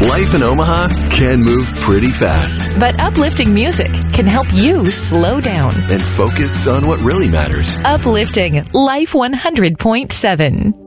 Life in Omaha can move pretty fast. But uplifting music can help you slow down and focus on what really matters. Uplifting Life 100.7.